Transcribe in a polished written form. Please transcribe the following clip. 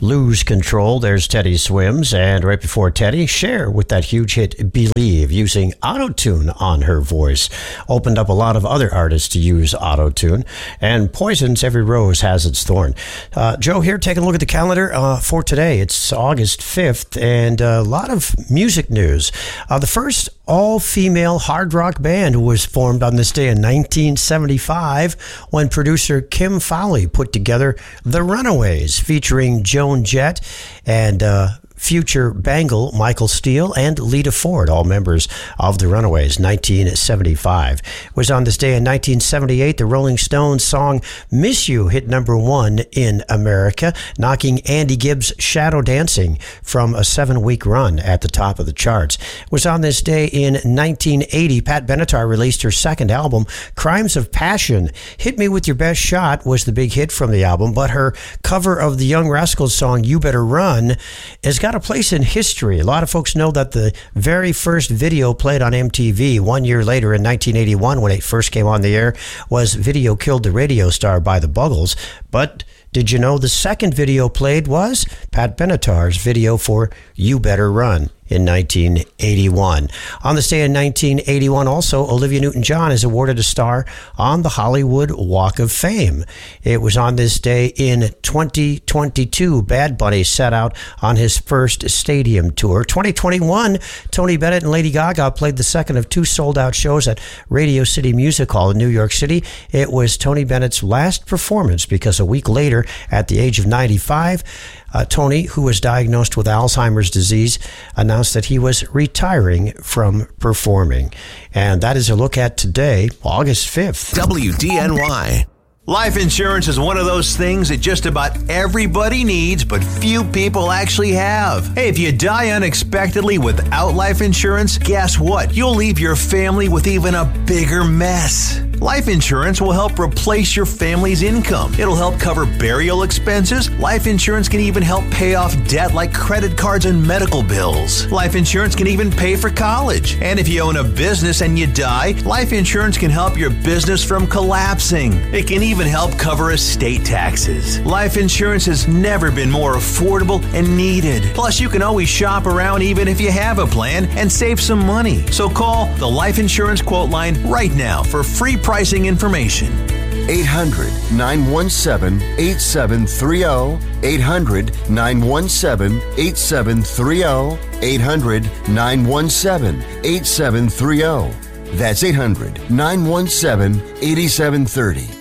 Lose Control. There's Teddy Swims. And right before Teddy, Cher with that huge hit, Believe, using auto-tune on her voice. Opened up a lot of other artists to use auto-tune. And Poison's Every Rose Has Its Thorn. Joe here, taking a look at the calendar for today. It's August 5th, and a lot of music news. The first all-female hard rock band was formed on this day in 1975 when producer Kim Fowley put together The Runaways, featuring Joan Jett and future Bangle, Michael Steele, and Lita Ford, all members of The Runaways, 1975. It was on this day in 1978, the Rolling Stones song Miss You hit number 1 in America, knocking Andy Gibbs' Shadow Dancing from a 7-week run at the top of the charts. It was on this day in 1980, Pat Benatar released her second album, Crimes of Passion. Hit Me With Your Best Shot was the big hit from the album, but her cover of the Young Rascals song You Better Run has got a place in history. A lot of folks know that the very first video played on MTV 1 year later in 1981 when it first came on the air was Video Killed the Radio Star by the Buggles. But did you know the second video played was Pat Benatar's video for You Better Run in 1981. On this day in 1981, also, Olivia Newton-John is awarded a star on the Hollywood Walk of Fame. It was on this day in 2022, Bad Bunny set out on his first stadium tour. 2021, Tony Bennett and Lady Gaga played the second of 2 sold-out shows at Radio City Music Hall in New York City. It was Tony Bennett's last performance because a week later, at the age of 95, Tony, who was diagnosed with Alzheimer's disease, announced that he was retiring from performing. And that is a look at today, August 5th. WDNY. Life insurance is one of those things that just about everybody needs, but few people actually have. Hey, if you die unexpectedly without life insurance, guess what? You'll leave your family with even a bigger mess. Life insurance will help replace your family's income. It'll help cover burial expenses. Life insurance can even help pay off debt like credit cards and medical bills. Life insurance can even pay for college. And if you own a business and you die, life insurance can help your business from collapsing. It can even help cover estate taxes. Life insurance has never been more affordable and needed. Plus, you can always shop around even if you have a plan and save some money. So call the Life Insurance Quote Line right now for free pricing information. 800-917-8730. 800-917-8730. 800-917-8730. That's 800-917-8730.